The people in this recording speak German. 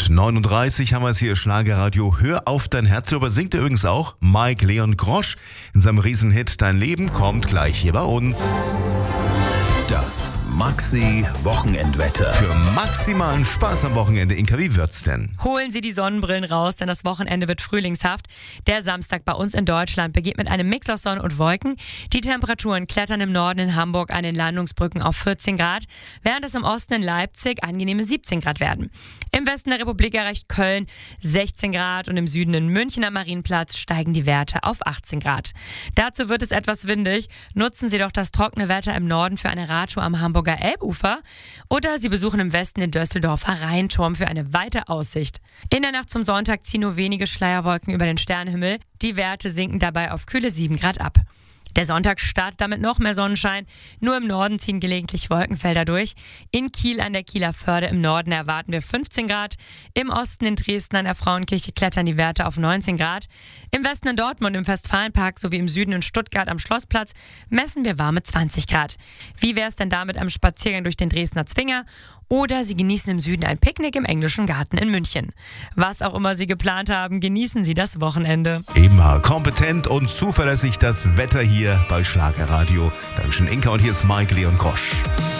8:39 haben wir es hier, Schlagerradio. Hör auf dein Herz. Darüber singt übrigens auch Mike Leon Grosch in seinem Riesenhit Dein Leben kommt gleich hier bei uns. Das Maxi-Wochenendwetter. Für maximalen Spaß am Wochenende. Inka, wie wird's denn? Holen Sie die Sonnenbrillen raus, denn das Wochenende wird frühlingshaft. Der Samstag bei uns in Deutschland beginnt mit einem Mix aus Sonne und Wolken. Die Temperaturen klettern im Norden in Hamburg an den Landungsbrücken auf 14 Grad, während es im Osten in Leipzig angenehme 17 Grad werden. Im Westen der Republik erreicht Köln 16 Grad und im Süden in München am Marienplatz steigen die Werte auf 18 Grad. Dazu wird es etwas windig. Nutzen Sie doch das trockene Wetter im Norden für eine Radtour am Hamburger Elbufer oder Sie besuchen im Westen den Dösseldorfer Rheinturm für eine weite Aussicht. In der Nacht zum Sonntag ziehen nur wenige Schleierwolken über den Sternenhimmel. Die Werte sinken dabei auf kühle 7 Grad ab. Der Sonntag startet damit noch mehr Sonnenschein. Nur im Norden ziehen gelegentlich Wolkenfelder durch. In Kiel an der Kieler Förde im Norden erwarten wir 15 Grad. Im Osten in Dresden an der Frauenkirche klettern die Werte auf 19 Grad. Im Westen in Dortmund im Westfalenpark sowie im Süden in Stuttgart am Schlossplatz messen wir warme 20 Grad. Wie wäre es denn damit am Spaziergang durch den Dresdner Zwinger? Oder Sie genießen im Süden ein Picknick im Englischen Garten in München. Was auch immer Sie geplant haben, genießen Sie das Wochenende. Immer kompetent und zuverlässig das Wetter hier bei Schlagerradio. Dankeschön, Inka, und hier ist Mike Leon Grosch.